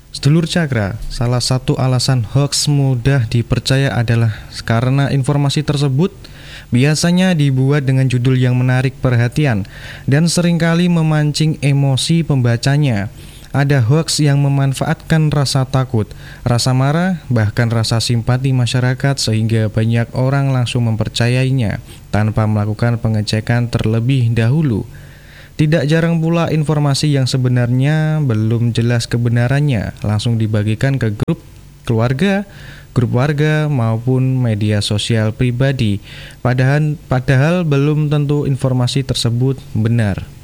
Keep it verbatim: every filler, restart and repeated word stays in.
Sedulur Cakra, salah satu alasan hoax mudah dipercaya adalah karena informasi tersebut biasanya dibuat dengan judul yang menarik perhatian dan seringkali memancing emosi pembacanya. Ada hoax yang memanfaatkan rasa takut, rasa marah, bahkan rasa simpati masyarakat sehingga banyak orang langsung mempercayainya tanpa melakukan pengecekan terlebih dahulu. Tidak jarang pula informasi yang sebenarnya belum jelas kebenarannya langsung dibagikan ke grup keluarga, grup warga maupun media sosial pribadi. Padahal, padahal belum tentu informasi tersebut benar.